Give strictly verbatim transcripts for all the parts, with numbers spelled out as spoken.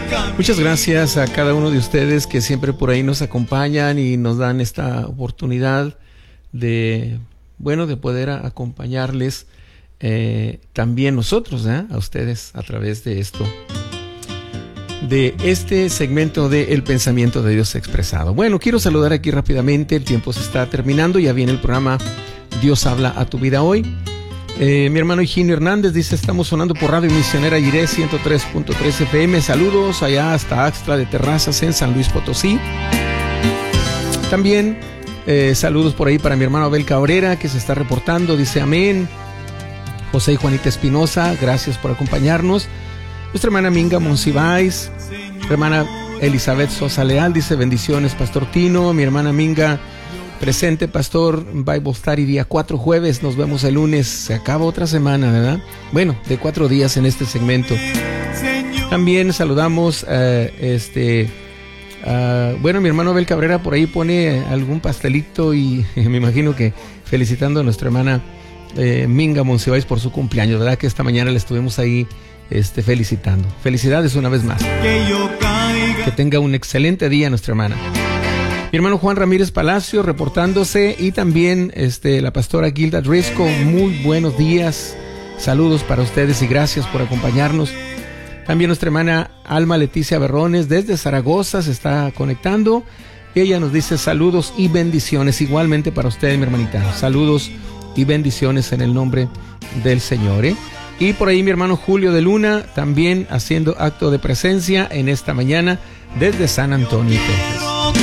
Muchas gracias a cada uno de ustedes que siempre por ahí nos acompañan y nos dan esta oportunidad de, bueno, de poder acompañarles eh, también nosotros, ¿eh? A ustedes a través de esto, de este segmento de El Pensamiento de Dios Expresado. Bueno, quiero saludar aquí rápidamente, el tiempo se está terminando, ya viene el programa Dios habla a tu vida hoy. Eh, mi hermano Higinio Hernández dice: estamos sonando por Radio Misionera Jiré ciento tres punto tres F M. Saludos allá hasta Axtla de Terrazas en San Luis Potosí. También eh, saludos por ahí para mi hermano Abel Cabrera, que se está reportando, dice amén. José y Juanita Espinosa, gracias por acompañarnos. Nuestra hermana Minga Monsiváis, hermana Elizabeth Sosa Leal, dice: bendiciones, Pastor Tino. Mi hermana Minga, presente, Pastor. Bible Study día cuatro, jueves. Nos vemos el lunes. Se acaba otra semana, ¿verdad? Bueno, de cuatro días en este segmento. También saludamos uh, este uh, bueno, mi hermano Abel Cabrera por ahí pone algún pastelito y me imagino que felicitando a nuestra hermana eh, Minga Monsiváis por su cumpleaños, ¿verdad? Que esta mañana le estuvimos ahí este, felicitando. Felicidades una vez más. Que tenga un excelente día nuestra hermana. Mi hermano Juan Ramírez Palacio reportándose, y también este, la pastora Gilda Drisco. Muy buenos días, saludos para ustedes y gracias por acompañarnos. También nuestra hermana Alma Leticia Berrones desde Zaragoza se está conectando. Ella nos dice saludos y bendiciones igualmente para ustedes, mi hermanita. Saludos y bendiciones en el nombre del Señor, ¿eh? Y por ahí mi hermano Julio de Luna también haciendo acto de presencia en esta mañana desde San Antonio, Texas.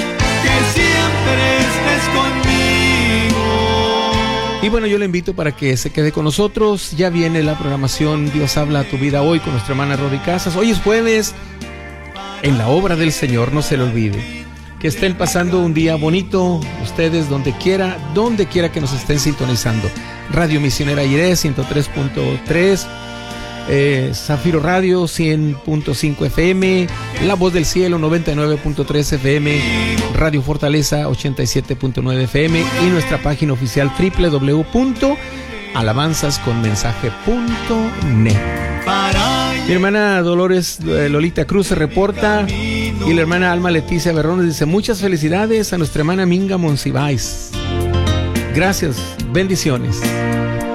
Y bueno, yo le invito para que se quede con nosotros. Ya viene la programación Dios habla a tu vida hoy con nuestra hermana Rodi Casas. Hoy es jueves en la obra del Señor, no se le olvide. Que estén pasando un día bonito, ustedes donde quiera, donde quiera que nos estén sintonizando. Radio Misionera Jiré ciento tres punto tres, eh, Zafiro Radio cien punto cinco F M, La Voz del Cielo noventa y nueve punto tres F M, Radio Fortaleza ochenta y siete punto nueve F M y nuestra página oficial doble u doble u doble u punto alabanzas con mensaje punto net. Mi hermana Dolores eh, Lolita Cruz se reporta, y la hermana Alma Leticia Berrones dice: muchas felicidades a nuestra hermana Minga Monsiváis. Gracias, bendiciones.